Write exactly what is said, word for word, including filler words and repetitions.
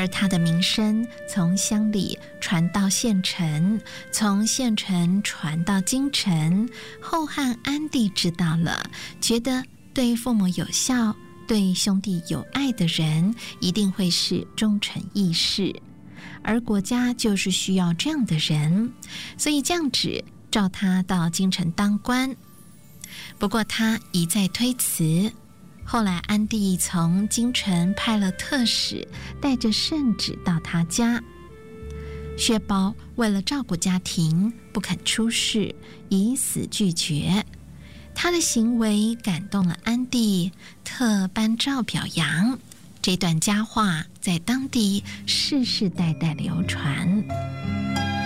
而他的名声从乡里传到县城，从县城传到京城。后汉安帝知道了，觉得对父母有孝、对兄弟有爱的人一定会是忠臣义士，而国家就是需要这样的人，所以降旨召他到京城当官。不过他一再推辞，后来安帝从京城派了特使，带着圣旨到他家。薛包为了照顾家庭，不肯出仕，以死拒绝。他的行为感动了安帝，特颁诏表扬。这段佳话在当地世世代代流传。